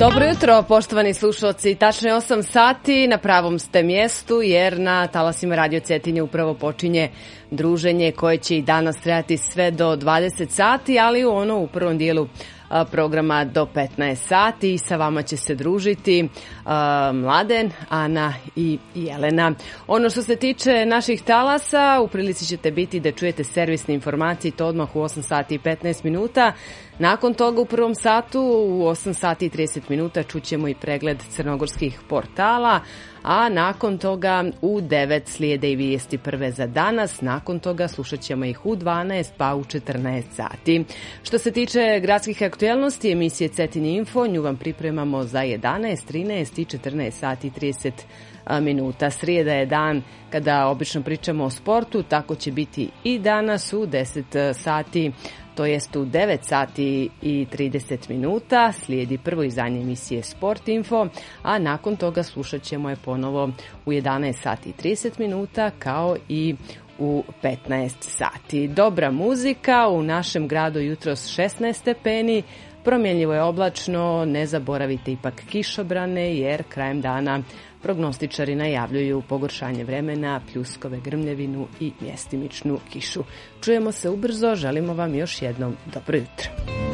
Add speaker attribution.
Speaker 1: Dobro jutro, poštovani slušalci. Tačno je 8 sati, na pravom ste mjestu, jer na talasima Radio Cetinje upravo počinje druženje koje će i danas trajati sve do 20 sati, ali u prvom dijelu programa do 15 sati i sa vama će se družiti Mladen, Ana i Jelena. Ono što se tiče naših talasa, u prilici ćete biti da čujete servisne informacije, to odmah u 8 sati i 15 minuta. Nakon toga u prvom satu u 8 sati i 30 minuta čućemo i pregled crnogorskih portala, a nakon toga u 9 slijede i vijesti prve za danas. Nakon toga slušat ćemo ih u 12 pa u 14 sati. Što se tiče gradskih aktuelnosti emisije Cetinje Info, nju vam pripremamo za 11, 13 i 14 sati i 30 minuta. Srijeda je dan kada obično pričamo o sportu, tako će biti i danas u 10 sati. To jest u 9 sati i 30 minuta slijedi prvo izdanje emisije Sport Info, a nakon toga slušat ćemo je ponovo u 11 sati i 30 minuta kao i u 15 sati. Dobra muzika, u našem gradu jutros 16 stepeni, promjenljivo je oblačno, ne zaboravite ipak kišobrane jer krajem dana prognostičari najavljuju pogoršanje vremena, pljuskove, grmljevinu i mjestimičnu kišu. Čujemo se ubrzo, želimo vam još jednom dobro jutro.